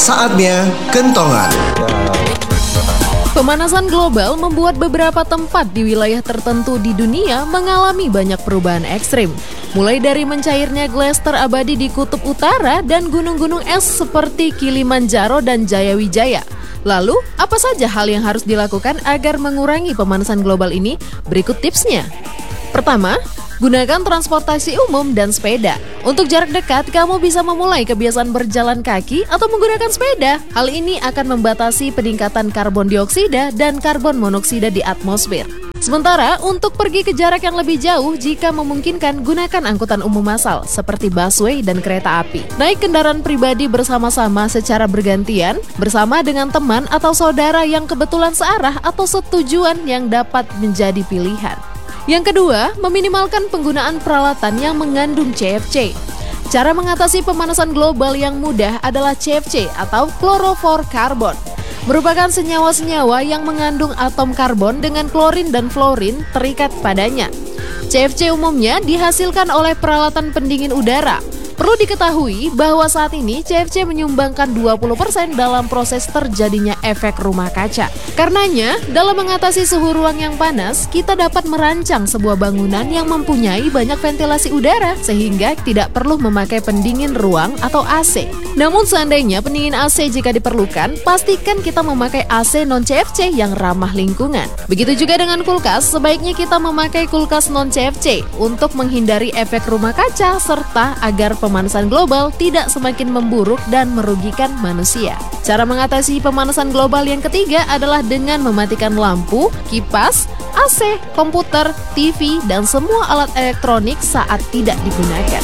Saatnya kentongan. Pemanasan global membuat beberapa tempat di wilayah tertentu di dunia mengalami banyak perubahan ekstrim. Mulai dari mencairnya glaster abadi di kutub utara dan gunung-gunung es seperti Kilimanjaro dan Jayawijaya. Lalu, apa saja hal yang harus dilakukan agar mengurangi pemanasan global ini? Berikut tipsnya. Pertama, gunakan transportasi umum dan sepeda. Untuk jarak dekat, kamu bisa memulai kebiasaan berjalan kaki atau menggunakan sepeda. Hal ini akan membatasi peningkatan karbon dioksida dan karbon monoksida di atmosfer. Sementara, untuk pergi ke jarak yang lebih jauh, jika memungkinkan, gunakan angkutan umum massal seperti busway dan kereta api. Naik kendaraan pribadi bersama-sama secara bergantian, bersama dengan teman atau saudara yang kebetulan searah atau setujuan yang dapat menjadi pilihan. Yang kedua, meminimalkan penggunaan peralatan yang mengandung CFC. Cara mengatasi pemanasan global yang mudah adalah CFC atau chlorofluorokarbon. Merupakan senyawa-senyawa yang mengandung atom karbon dengan klorin dan fluorin terikat padanya. CFC umumnya dihasilkan oleh peralatan pendingin udara. Perlu diketahui bahwa saat ini CFC menyumbangkan 20% dalam proses terjadinya efek rumah kaca. Karenanya, dalam mengatasi suhu ruang yang panas, kita dapat merancang sebuah bangunan yang mempunyai banyak ventilasi udara sehingga tidak perlu memakai pendingin ruang atau AC. Namun seandainya pendingin AC jika diperlukan, pastikan kita memakai AC non-CFC yang ramah lingkungan. Begitu juga dengan kulkas, sebaiknya kita memakai kulkas non-CFC untuk menghindari efek rumah kaca serta agar pemanasan global tidak semakin memburuk dan merugikan manusia. Cara mengatasi pemanasan global yang ketiga adalah dengan mematikan lampu, kipas, AC, komputer, TV, dan semua alat elektronik saat tidak digunakan.